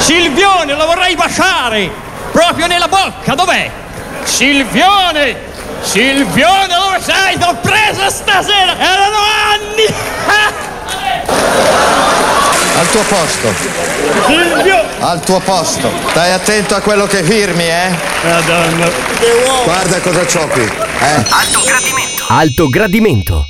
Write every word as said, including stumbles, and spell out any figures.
Silvione, lo vorrei baciare! Proprio nella bocca, dov'è? Silvione! Silvione, dove sei? T'ho presa stasera! Erano anni! Al tuo posto. Silvio! Al tuo posto. Stai attento a quello che firmi, eh? Madonna. Guarda cosa c'ho qui, eh? Alto gradimento. Alto gradimento.